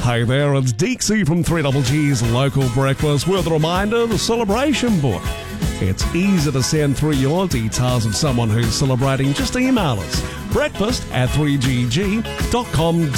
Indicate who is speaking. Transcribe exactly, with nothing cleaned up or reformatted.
Speaker 1: Hey there, it's Deeksy from three G's Local Breakfast with a reminder, the celebration book. It's easy to send through your details of someone who's celebrating. Just email us, breakfast at three g g dot com